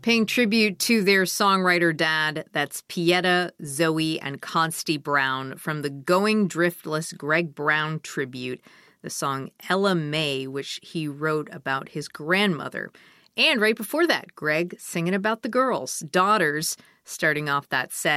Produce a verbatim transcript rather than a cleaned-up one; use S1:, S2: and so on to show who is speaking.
S1: Paying tribute to their songwriter dad, that's Pieta, Zoe, and Consti Brown from the Going Driftless Greg Brown tribute, the song Ella May, which he wrote about his grandmother. And right before that, Greg singing about the girls, Daughters, starting off that set.